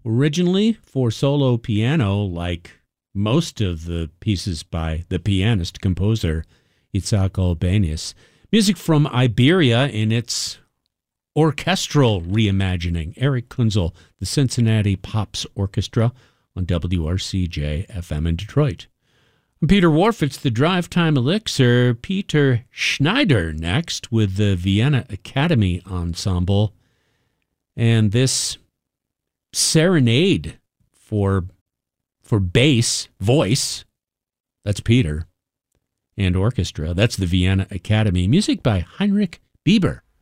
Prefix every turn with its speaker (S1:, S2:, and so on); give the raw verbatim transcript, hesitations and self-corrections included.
S1: originally for solo piano, like most of the pieces by the pianist-composer Itzhak Albeniz. Music from Iberia in its orchestral reimagining. Eric Kunzel, the Cincinnati Pops Orchestra on W R C J F M in Detroit. I'm Peter Wharf, it's the Drive Time Elixir. Peter Schneider next with the Vienna Academy Ensemble. And this serenade for, for bass, voice, that's Peter, and orchestra, that's the Vienna Academy. Music by Heinrich Bieber.